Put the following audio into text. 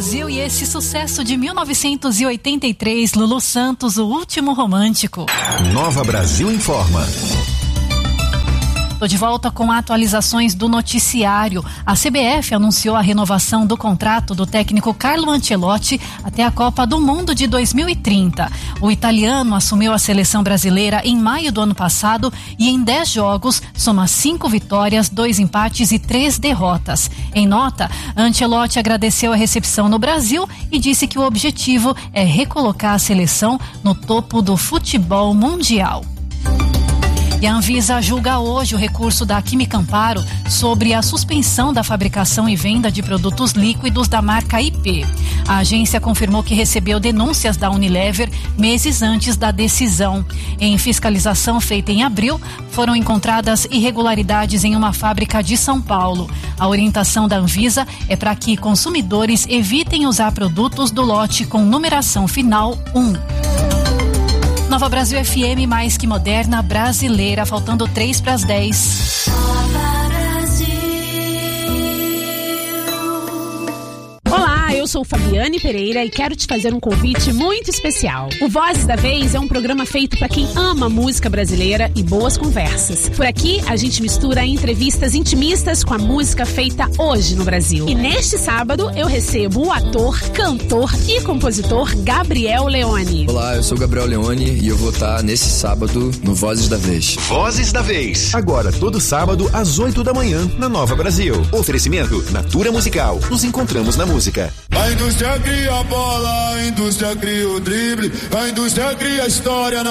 Brasil e esse sucesso de 1983, Lulu Santos, O Último Romântico. Nova Brasil informa. Estou de volta com atualizações do noticiário. A CBF anunciou a renovação do contrato do técnico Carlo Ancelotti até a Copa do Mundo de 2030. O italiano assumiu a seleção brasileira em maio do ano passado e em 10 jogos soma 5 vitórias, 2 empates e 3 derrotas. Em nota, Ancelotti agradeceu a recepção no Brasil e disse que o objetivo é recolocar a seleção no topo do futebol mundial. E a Anvisa julga hoje o recurso da Química Amparo sobre a suspensão da fabricação e venda de produtos líquidos da marca IP. A agência confirmou que recebeu denúncias da Unilever meses antes da decisão. Em fiscalização feita em abril, foram encontradas irregularidades em uma fábrica de São Paulo. A orientação da Anvisa é para que consumidores evitem usar produtos do lote com numeração final 1. Nova Brasil FM, mais que moderna, brasileira, faltando 3 para as 10. Olá, eu sou Fabiane Pereira e quero te fazer um convite muito especial. O Vozes da Vez é um programa feito para quem ama música brasileira e boas conversas. Por aqui, a gente mistura entrevistas intimistas com a música feita hoje no Brasil. E neste sábado, eu recebo o ator, cantor e compositor Gabriel Leone. Olá, eu sou Gabriel Leone e eu vou estar nesse sábado no Vozes da Vez. Vozes da Vez. Agora, todo sábado, às 8 da manhã, na Nova Brasil. Oferecimento Natura Musical. Nos encontramos na música. A indústria cria a bola, a indústria cria o drible, a indústria cria a história.